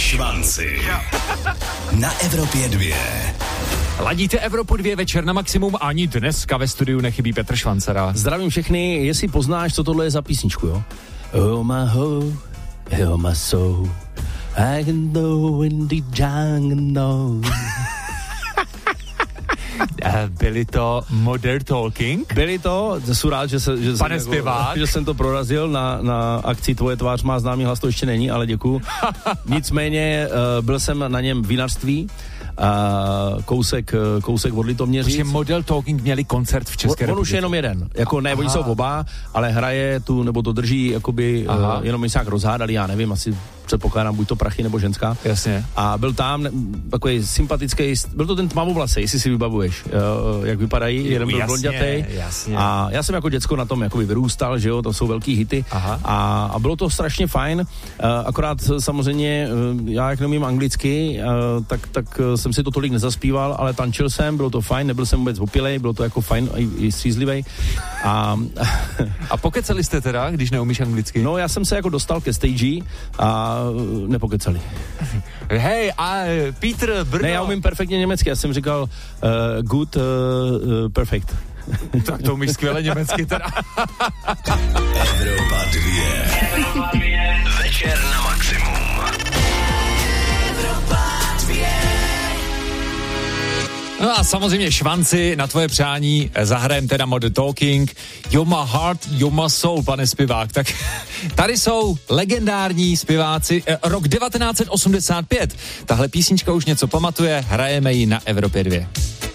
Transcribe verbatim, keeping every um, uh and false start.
Švanci. Na Evropě dvě. Ladíte Evropu dvě, večer na maximum, ani dneska ve studiu nechybí Petr Švancera. Zdravím všechny, jestli poznáš, co tohle je za písničku, jo? Oh my ho, oh my soul, I can go in the jungle, no. Byli to Modern Talking? Byli to, jsem rád, že, se, že, Pane jsem, zpěvák. jako, že jsem to prorazil na, na akci Tvoje tvář má známý hlas, to ještě není, ale děkuju. Nicméně uh, byl jsem na něm v vinařství, Uh, kousek, kousek od Litoměřic. Protože Model Talking měli koncert v České on, on republice. už je jenom jeden. Jako ne, oni jsou oba, ale hraje tu, nebo to drží, jakoby, uh, jenom my se jak rozhádali, já nevím, asi předpokládám, buď to prachy nebo ženská. Jasně. A byl tam takový sympatický, byl to ten tmavovlasej, jestli si vybavuješ, uh, jak vypadají, jo, jeden byl blondětej. A já jsem jako děcko na tom jakoby vyrůstal, že jo, to jsou velký hity. A, a bylo to strašně fajn, uh, akorát samozřejmě, uh, já jak nemím anglicky, uh, tak, tak uh, jsem si to tolik nezaspíval, ale tančil jsem, bylo to fajn, nebyl jsem vůbec opilej, bylo to jako fajn i, i střízlivej. A, a pokecali jste teda, když neumíš anglicky? No, já jsem se jako dostal ke stage a nepokecali. Hej, a Petr, Brno. Ne, já umím perfektně německy, já jsem říkal uh, good, uh, uh, perfect. Tak to umíš skvěle německy teda. Evropa dvě. Evropa dvě. Večer na maximum. Evropa dvě. No a samozřejmě Švanci, na tvoje přání zahrajem teda Modern Talking. You're my heart, you're my soul, pane zpěvák. Tak tady jsou legendární zpěváci. Rok devatenáct set osmdesát pět. Tahle písnička už něco pamatuje, hrajeme ji na Evropě dvě.